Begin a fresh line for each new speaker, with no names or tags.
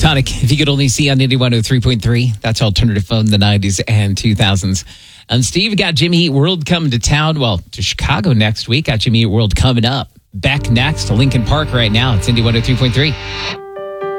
Tonic, if you could only see on Indy 103.3, that's alternative phone in the 90s and 2000s. And Steve, got Jimmy Eat World coming to town. Well, to Chicago next week. Got Jimmy Eat World coming up. Beck next to Lincoln Park right now. It's Indy 103.3.